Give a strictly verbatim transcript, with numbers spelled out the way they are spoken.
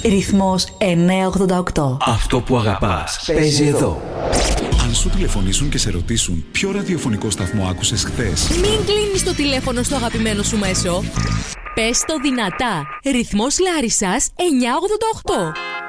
Ρυθμός εννιακόσια ογδόντα οκτώ. Αυτό που αγαπάς παίζει εδώ. Αν σου τηλεφωνήσουν και σε ρωτήσουν ποιο ραδιοφωνικό σταθμό άκουσες χθες, μην κλείνεις το τηλέφωνο στο αγαπημένο σου μέσο. Πες το δυνατά. Ρυθμός Λάρισσας εννιακόσια ογδόντα οκτώ.